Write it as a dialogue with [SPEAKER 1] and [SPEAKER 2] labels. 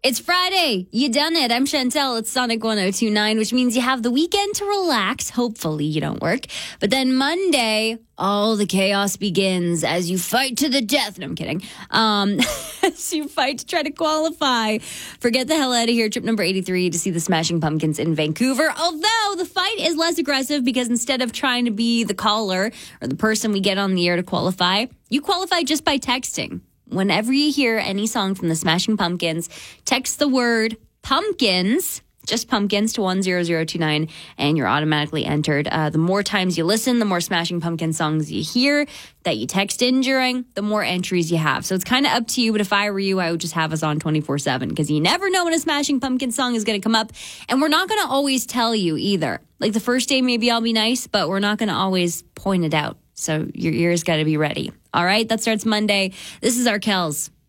[SPEAKER 1] It's Friday. You done it. I'm Chantel. It's Sonic 1029, which means you have the weekend to relax. Hopefully you don't work. But then Monday, all the chaos begins as you fight to the death. No, I'm kidding. As you fight to try to qualify for Get the Hell Out of Here, trip number 83 to see the Smashing Pumpkins in Vancouver. Although the fight is less aggressive because instead of trying to be the caller or the person we get on the air to qualify, you qualify just by texting. Whenever you hear any song from the Smashing Pumpkins, text the word pumpkins, just pumpkins, to 10029, and you're automatically entered. The more times you listen, the more Smashing Pumpkins songs you hear that you text in during, the more entries you have. So it's kind of up to you, but if I were you, I would just have us on 24/7 because you never know when a Smashing Pumpkins song is going to come up, and we're not going to always tell you either. Like the first day, maybe I'll be nice, but we're not going to always point it out. So your ears got to be ready. All right, that starts Monday. This is our Kells.